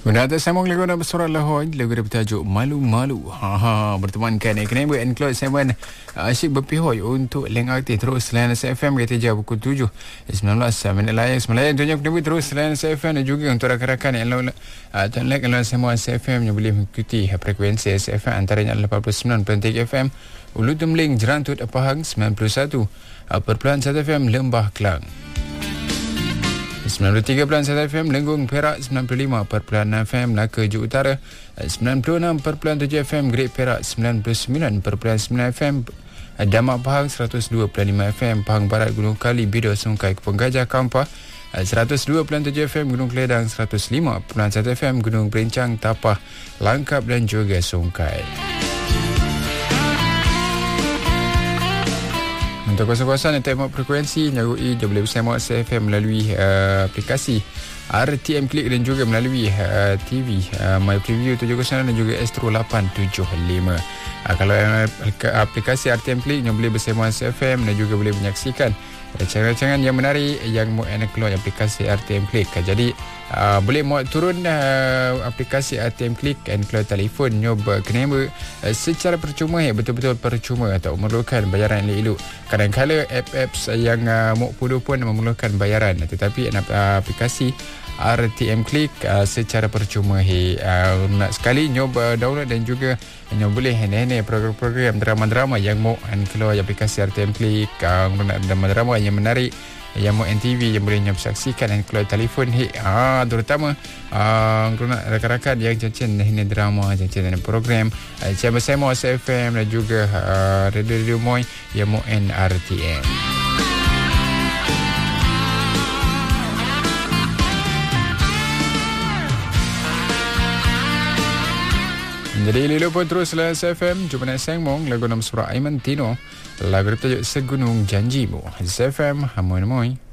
Guna atas sambung lagu nak bersorak lahoi. Lagu dia bertajuk Malu-Malu. Bertemankan Kenapa and Claude Simon asyik berpihoi untuk Leng Aktif. Terus Layan SFM kata jauh pukul 7 19 minit layan Semalayan tuanya Kenapa terus Layan SFM dan juga untuk rakan-rakan yang like Layan semua SFM yang boleh mengikuti frekuensi SFM antaranya 89.3 FM Ulu Temling Jerantut Pahang 91.1 FM Lembah Kelang 93.1 FM Lenggong Perak 95.6 FM Melaka Ju Utara 96.7 FM Great Perak 99.9 FM Damak Pahang 102.5 FM Pahang Barat Gunung Kali Bido Sungkai Kepong Gajah Kampar 102.7 FM Gunung Keledang 105.1 FM Gunung Berencang Tapah Langkap dan juga Sungkai. Untuk kawasan-kawasan yang tembak frekuensi nyarui dia boleh bersama SFM melalui aplikasi RTM Klik dan juga melalui TV My Preview 709 dan juga Astro 875. Kalau aplikasi RTM Klik yang boleh bersama SFM dan juga boleh menyaksikan rancangan-rancangan yang menarik yang mau keluar aplikasi RTM Klik. Jadi boleh mau turun aplikasi RTM Klik dan keluar telefon nyoba kenapa secara percuma betul-betul percuma tak memerlukan bayaran elok-elok. Kadang-kadang apps yang mau pun memerlukan bayaran, tetapi aplikasi RTM Klik secara percuma. Nak sekali nyoba download dan juga nyoba boleh program-program drama-drama yang mau keluar aplikasi RTM Klik, drama-drama yang menarik yang mau NTV yang boleh saksikan dan keluar telefon terutama rakan-rakan yang cancin ini drama cancin program saya bersama SFM dan juga Radio Moy yang mau RTM. Jadi lilo pun terus Layan SFM. Jumpa nak sengmong lagu nama surah Aiman Tino. Lagu bertajuk Segunung Janjimu. SFM Hamoy Moy.